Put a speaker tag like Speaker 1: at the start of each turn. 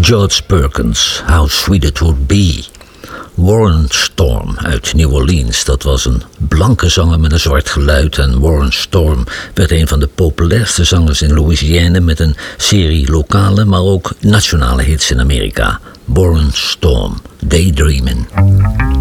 Speaker 1: George Perkins, How Sweet It Would Be. Warren Storm uit New Orleans, dat was een blanke zanger met een zwart geluid. En Warren Storm werd een van de populairste zangers in Louisiana met een serie lokale, maar ook nationale hits in Amerika. Warren Storm, Daydreamin'.